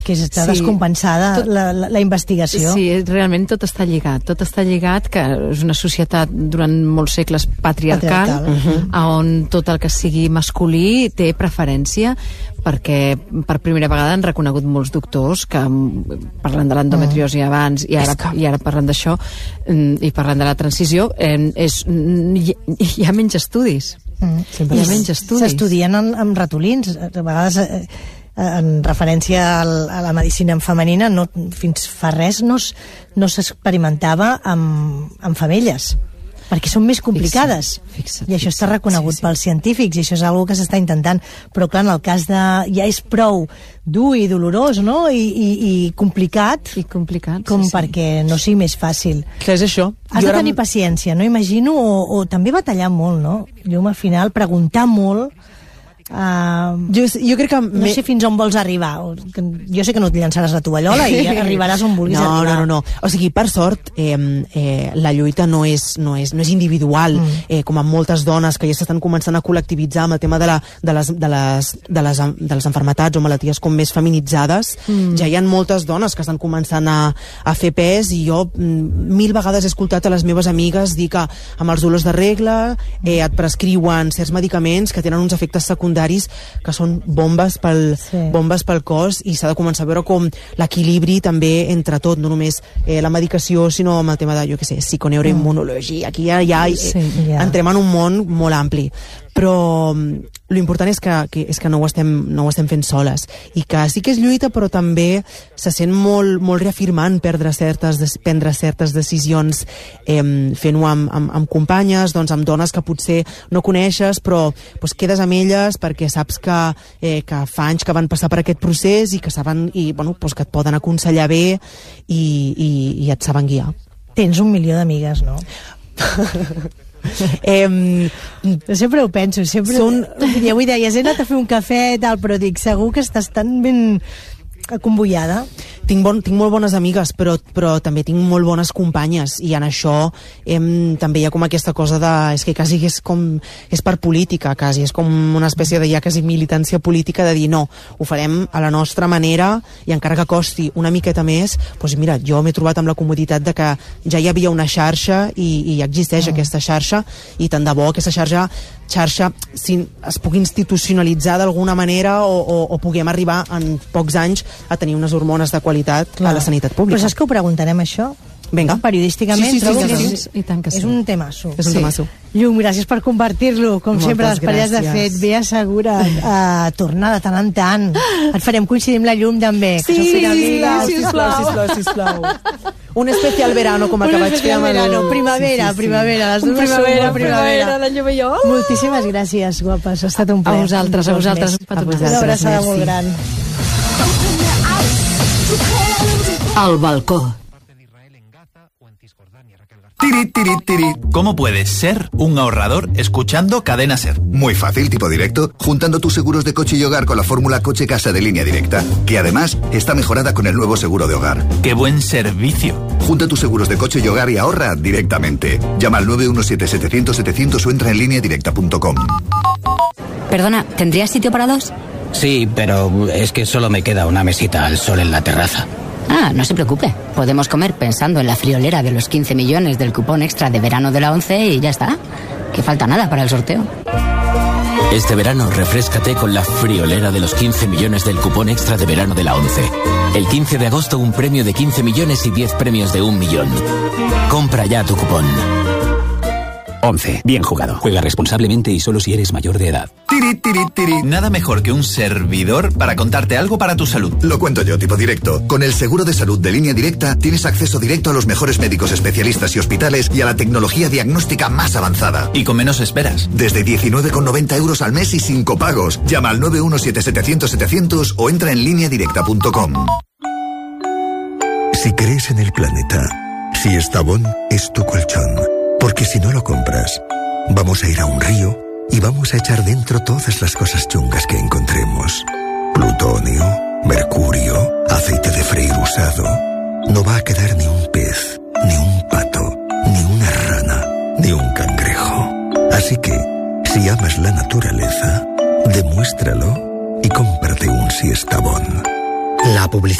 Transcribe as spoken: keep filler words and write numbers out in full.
que està Sí. descompensada Tot- la, la, la investigació. Sí, realment tot està lligat. Tot està lligat, que és una societat durant molts segles patriarcal, Patriarcal. uh-huh. on tot el que sigui masculí té preferència, perquè per primera vegada han reconegut molts doctors que, parlant de l'endometriosi abans i ara, que- i ara parlant d'això, mm, i parlant de la transició, eh, és, hi, hi ha menys estudis. Mm. Hi ha menys estudis. S'estudien amb, amb ratolins, a vegades eh, en referència al, a la medicina femenina, no, fins fa res no, es- no s'experimentava amb, amb femelles, perquè són més complicades. Fixa't, fixa't, I això està fixa't, reconegut sí, sí. pels científics, i això és una que s'està intentant. Però, clar, en el cas de... ja és prou dur i dolorós, no?, i, i, i complicat, I complicat, com sí, sí. perquè no sigui més fàcil. Clar, és això. Has Jo de ara- tenir paciència, no? Imagino, o, o també batallar molt, no? Jo, al final, preguntar molt. Uh, Jo, jo crec que... no me- sé fins on vols arribar. O que- Jo sé que no et llançaràs la tovallola i arribaràs on vulguis no, arribar. No, no, no. O sigui, per sort, eh, eh, la lluita no és, no és, no és individual, mm. eh, com amb moltes dones que ja s'estan començant a col·lectivitzar amb el tema de, la, de, les, de, les, de, les, de les enfermetats o malalties com més feminitzades. Mm. Ja hi ha moltes dones que estan començant a, a fer pes, i jo mm, mil vegades he escoltat a les meves amigues dir que amb els dolors de regla eh, et prescriuen certs medicaments que tenen uns efectes secundaris que són bombes pel, Sí. bombes pel cos, i s'ha de començar a veure com l'equilibri també entre tot, no només eh, la medicació, sinó amb el tema de, jo què sé, psiconeuroimmunologia. Aquí ja, ja, eh, Sí, ja. entrem en un món molt ampli, però mm, l'important és que, que, és que no, ho estem, no ho estem fent soles, i que sí que és lluita, però també se sent molt, molt reafirmant perdre certes, des- prendre certes decisions, eh, fent-ho amb, amb, amb companyes, doncs amb dones que potser no coneixes, però doncs, quedes amb elles perquè saps que, eh, que fa anys que van passar per aquest procés, i que saben, i, bueno, doncs que et poden aconsellar bé, i, i, i et saben guiar. Tens un milió d'amigues, no? eh, Jo sempre ho penso, sempre... Són- I avui deies, he anat a fer un cafè, tal, però dic, segur que estàs tan ben convoiada. Tinc, bon, tinc molt bones amigues, però, però també tinc molt bones companyes, i en això em, també hi ha com aquesta cosa de... És que quasi és com... És per política, quasi. És com una espècie de ja quasi militància política de dir no, ho farem a la nostra manera, i encara que costi una miqueta més, doncs mira, jo m'he trobat amb la comoditat de que ja hi havia una xarxa, i, i ja existeix mm. aquesta xarxa, i tant de bo aquesta xarxa xarxa si es pugui institucionalitzar d'alguna manera, o, o, o puguem arribar en pocs anys a tenir unes hormones de qualitat a la sanitat pública. Però saps que ho preguntarem, això? Vinga. Periodísticament, Sí, sí, sí, trobo sí, que sí, és, I tant que sí. és un temasso. És un temasso. Llum, gràcies per compartir-lo. Com Moltes sempre, les parelles de gràcies. fet, bé assegura a tornar de tant en tant. Et farem coincidir amb la Llum també. que Sí, som ben sí, amigues. sisplau, sisplau, sisplau. Un especial verano, com el que Un vaig fer especial amb el... verano, primavera, Sí, sí, sí. primavera, les Un dues són primavera, molt primavera. l'any que ve jo. Moltíssimes gràcies, guapes. Ha estat un plaer. A vosaltres, a vosaltres. Més. A vosaltres, Una abraçada merci. molt gran. Al balcó. Tiri, tiri, tiri. ¿Cómo puedes ser un ahorrador escuchando Cadena Ser? Muy fácil, tipo directo, juntando tus seguros de coche y hogar con la fórmula coche-casa de Línea Directa, que además está mejorada con el nuevo seguro de hogar. ¡Qué buen servicio! Junta tus seguros de coche y hogar y ahorra directamente. Llama al nueve uno siete setecientos setecientos o entra en línea directa punto com. Perdona, ¿tendrías sitio para dos? Sí, pero es que solo me queda una mesita al sol en la terraza. Ah, no se preocupe. Podemos comer pensando en la friolera de los quince millones del cupón extra de verano de la ONCE y ya está. Que falta nada para el sorteo. Este verano refréscate con la friolera de los quince millones del cupón extra de verano de la ONCE. El quince de agosto un premio de quince millones y diez premios de un millón. Compra ya tu cupón. once. Bien jugado. Juega responsablemente y solo si eres mayor de edad. Tiri, tiri, tiri. Nada mejor que un servidor para contarte algo para tu salud. Lo cuento yo, tipo directo. Con el seguro de salud de Línea Directa tienes acceso directo a los mejores médicos especialistas y hospitales y a la tecnología diagnóstica más avanzada. Y con menos esperas. Desde diecinueve con noventa euros al mes y sin copagos. Llama al nueve uno siete setecientos setecientos o entra en línea directa punto com. Si crees en el planeta, si Estavón es tu colchón. Porque si no lo compras, vamos a ir a un río y vamos a echar dentro todas las cosas chungas que encontremos. Plutonio, mercurio, aceite de freír usado. No va a quedar ni un pez, ni un pato, ni una rana, ni un cangrejo. Así que, si amas la naturaleza, demuéstralo y cómprate un Siestabón. La publicidad